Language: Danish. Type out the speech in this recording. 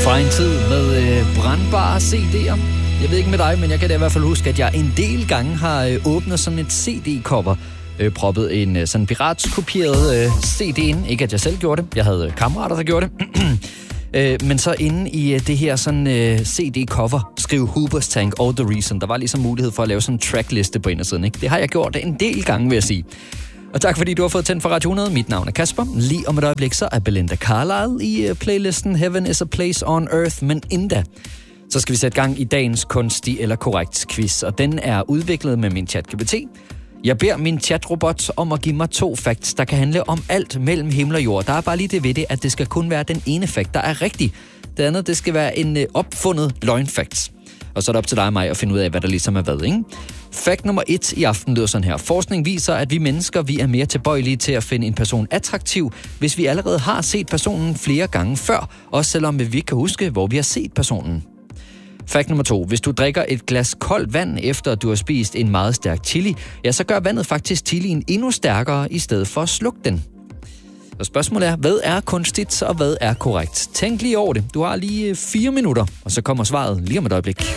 Fra en tid med brandbare CD'er. Jeg ved ikke med dig, men jeg kan da i hvert fald huske, at jeg en del gange har åbnet sådan et CD-cover. Proppet en sådan piratskopieret CD ind. Ikke at jeg selv gjorde det. Jeg havde kammerater, der gjorde det. Men så inde i det her sådan CD-cover skrive Hoover's Tank, All the Reason. Der var ligesom mulighed for at lave sådan en trackliste på indersiden. Ikke? Det har jeg gjort en del gange, vil jeg sige. Og tak fordi du har fået tændt for Radio 100. Mit navn er Kasper. Lige om et øjeblik så er Belinda Carlisle i playlisten Heaven is a Place on Earth. Men inden da, så skal vi sætte gang i dagens kunstig eller korrekt quiz. Og den er udviklet med min ChatGPT. Jeg beder min chatrobot om at give mig 2 facts, der kan handle om alt mellem himmel og jord. Der er bare lige det ved det, at det skal kun være den ene fact, der er rigtig. Det andet, det skal være en opfundet løgnfacts. Og så er det op til dig og mig at finde ud af, hvad der ligesom er hvad, ikke? Fact nummer 1 i aften lyder sådan her. Forskning viser, at vi mennesker vi er mere tilbøjelige til at finde en person attraktiv, hvis vi allerede har set personen flere gange før, også selvom vi ikke kan huske, hvor vi har set personen. Fact nummer 2. Hvis du drikker et glas koldt vand, efter du har spist en meget stærk chili, ja, så gør vandet faktisk chilien endnu stærkere, i stedet for at slukke den. Og spørgsmålet er, hvad er kunstigt, og hvad er korrekt? Tænk lige over det. Du har lige 4 minutter, og så kommer svaret lige om et øjeblik.